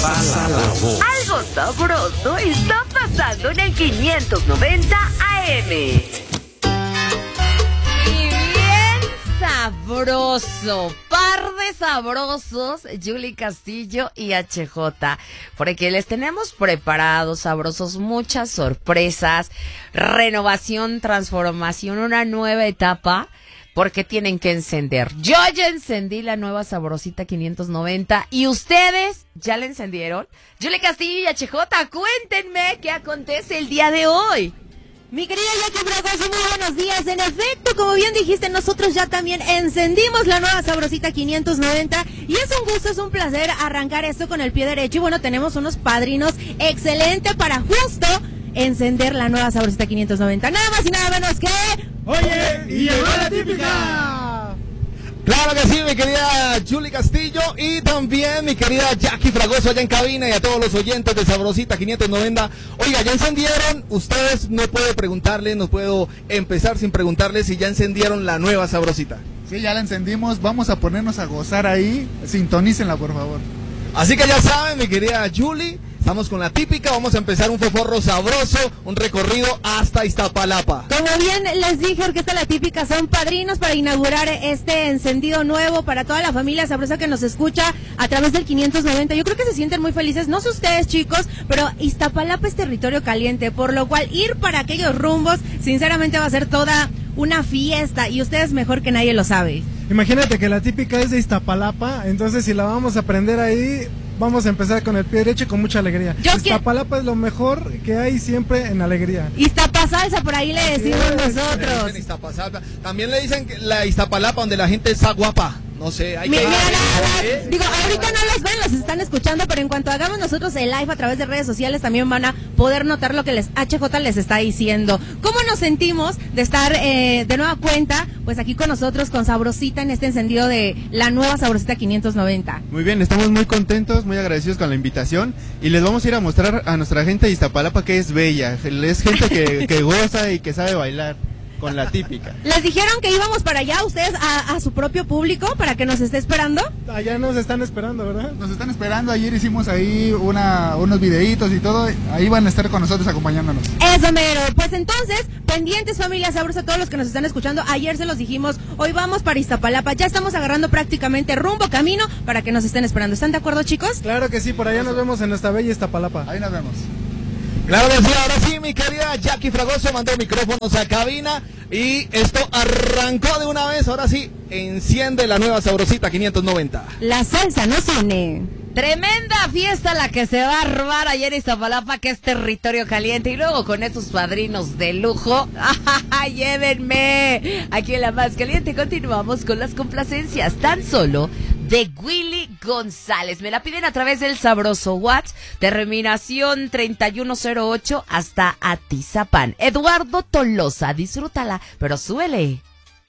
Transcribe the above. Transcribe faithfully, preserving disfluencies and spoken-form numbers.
Pasa la voz. Algo sabroso está pasando en el quinientos noventa A M. Y bien sabroso, par de sabrosos, Julie Castillo y H J, porque les tenemos preparados, sabrosos, muchas sorpresas, renovación, transformación, una nueva etapa. Porque tienen que encender. Yo ya encendí la nueva Sabrosita quinientos noventa. ¿Y ustedes ya la encendieron? Julie Castillo y H J, cuéntenme qué acontece el día de hoy. Mi querida Jackie Fragoso, muy buenos días. En efecto, como bien dijiste, nosotros ya también encendimos la nueva Sabrosita quinientos noventa. Y es un gusto, es un placer arrancar esto con el pie derecho. Y bueno, tenemos unos padrinos excelentes para justo encender la nueva Sabrosita quinientos noventa. Nada más y nada menos que... Oye, y llegó la típica. Claro que sí, mi querida Julie Castillo y también mi querida Jackie Fragoso allá en cabina y a todos los oyentes de Sabrosita quinientos noventa. Oiga, ¿ya encendieron? Ustedes no puedo preguntarles, no puedo empezar sin preguntarles si ya encendieron la nueva Sabrosita. Sí, ya la encendimos, vamos a ponernos a gozar ahí, sintonícenla por favor. Así que ya saben, mi querida Julie, estamos con la típica, vamos a empezar un foforro sabroso, un recorrido hasta Iztapalapa. Como bien les dije, Orquesta La Típica son padrinos para inaugurar este encendido nuevo para toda la familia sabrosa que nos escucha a través del quinientos noventa. Yo creo que se sienten muy felices, no sé ustedes chicos, pero Iztapalapa es territorio caliente, por lo cual ir para aquellos rumbos, sinceramente va a ser toda una fiesta y ustedes mejor que nadie lo sabe. Imagínate que la típica es de Iztapalapa, entonces si la vamos a aprender ahí, vamos a empezar con el pie derecho y con mucha alegría. Yo Iztapalapa que... es lo mejor que hay siempre en alegría. Iztapasalsa, por ahí le decimos sí, nosotros. Le Iztapasalsa. También le dicen que la Iztapalapa donde la gente está guapa. No sé, hay que... Mira, ¿eh? Digo, ahorita no los ven, los están escuchando, pero en cuanto hagamos nosotros el live a través de redes sociales también van a poder notar lo que les H J les está diciendo. ¿Cómo nos sentimos de estar eh, de nueva cuenta, pues aquí con nosotros, con Sabrosita en este encendido de la nueva Sabrosita quinientos noventa? Muy bien, estamos muy contentos, muy agradecidos con la invitación y les vamos a ir a mostrar a nuestra gente de Iztapalapa que es bella, es gente que, que goza y que sabe bailar. Con la típica. ¿Les dijeron que íbamos para allá ustedes a, a su propio público para que nos esté esperando? Allá nos están esperando, ¿verdad? Nos están esperando, ayer hicimos ahí una, unos videitos y todo, ahí van a estar con nosotros acompañándonos. Eso mero, pues entonces, pendientes familia sabrosa, todos los que nos están escuchando, ayer se los dijimos, hoy vamos para Iztapalapa, ya estamos agarrando prácticamente rumbo, camino, para que nos estén esperando. ¿Están de acuerdo chicos? Claro que sí, por allá nos vemos en nuestra bella Iztapalapa. Ahí nos vemos. Claro que sí, ahora sí, mi querida Jackie Fragoso mandó micrófonos a cabina y esto arrancó de una vez. Ahora sí, enciende la nueva Sabrosita quinientos noventa. La salsa nos une. Tremenda fiesta la que se va a armar ayer en Iztapalapa, que es territorio caliente. Y luego con estos padrinos de lujo, llévenme. Aquí en la más caliente continuamos con las complacencias tan solo de Willy González. Me la piden a través del sabroso WhatsApp, terminación treinta y uno cero ocho hasta Atizapán. Eduardo Tolosa, disfrútala, pero súbele.